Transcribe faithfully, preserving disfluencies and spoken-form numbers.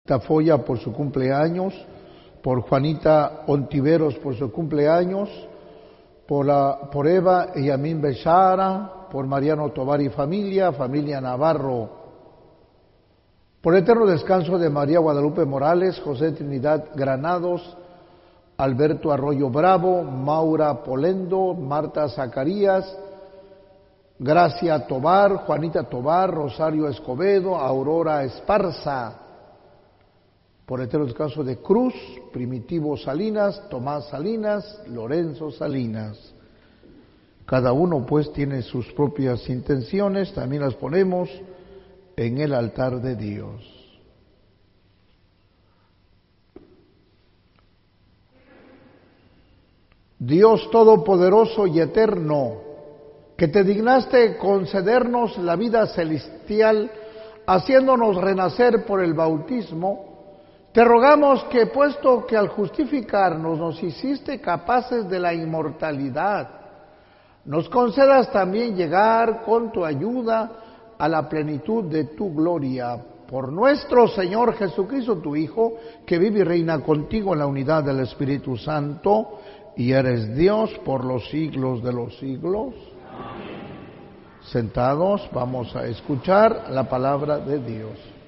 Tafoya por su cumpleaños, por Juanita Ontiveros por su cumpleaños, por, la, por Eva y Yamin Bechara, por Mariano Tovar y familia, familia Navarro, por eterno descanso de María Guadalupe Morales, José Trinidad Granados, Alberto Arroyo Bravo, Maura Polendo, Marta Zacarías, Gracia Tovar, Juanita Tovar, Rosario Escobedo, Aurora Esparza, por eterno descanso de Cruz, Primitivo Salinas, Tomás Salinas, Lorenzo Salinas. Cada uno pues tiene sus propias intenciones, también las ponemos en el altar de Dios. Dios Todopoderoso y Eterno, que te dignaste concedernos la vida celestial, haciéndonos renacer por el bautismo, te rogamos que, puesto que al justificarnos nos hiciste capaces de la inmortalidad, nos concedas también llegar con tu ayuda a la plenitud de tu gloria. Por nuestro Señor Jesucristo, tu Hijo, que vive y reina contigo en la unidad del Espíritu Santo, y eres Dios por los siglos de los siglos. Amén. Sentados, vamos a escuchar la palabra de Dios.